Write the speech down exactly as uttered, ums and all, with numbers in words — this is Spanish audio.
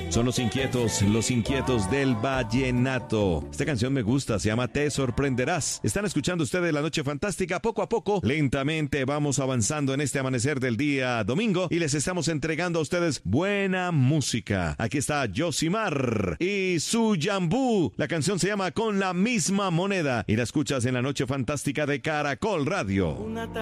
Son los inquietos, los inquietos del vallenato. Esta canción me gusta, se llama Te Sorprenderás. Están escuchando ustedes La Noche Fantástica. Poco a poco, lentamente vamos avanzando en este amanecer del día domingo y les estamos entregando a ustedes buena música. Aquí está Yosimar y su Yambú. La canción se llama Con la Misma Moneda y la escuchas en La Noche Fantástica de Caracol Radio.